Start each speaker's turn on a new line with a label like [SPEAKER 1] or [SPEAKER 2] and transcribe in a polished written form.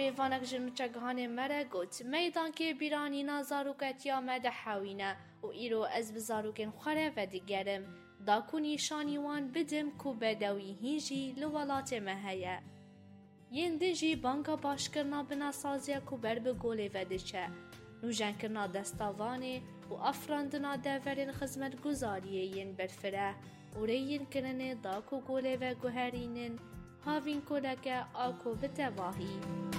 [SPEAKER 1] میوانک جمچگان مره گوت میدان که بیرانینا زاروکتیا مدحاوینه و ایرو از بزاروکن خوره و دیگرم دا کنی شانیوان بدم کو بدوی هیجی لولات مهیه. ین دجی بانکا باشکرنا بنا سازیا کو بر بگوله و دچه. نوجن کرنا دستاوانه و افراندنا دورین خدمت گزاریه ین برفره و ریین کرنه دا کو گوله و گوهرینن هاوین کلکه آکو بتواهی.